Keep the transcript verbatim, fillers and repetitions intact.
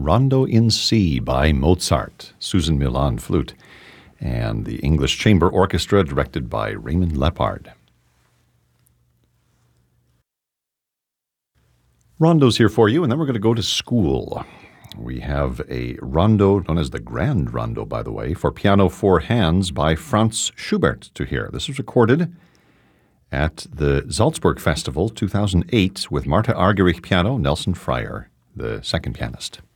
Rondo in C by Mozart, Susan Milan flute, and the English Chamber Orchestra directed by Raymond Lepard. Rondo's here for you, and then we're going to go to school. We have a rondo known as the Grand Rondo, by the way, for piano four hands by Franz Schubert to hear. This was recorded at the Salzburg Festival two thousand eight with Martha Argerich piano, Nelson Fryer, the second pianist.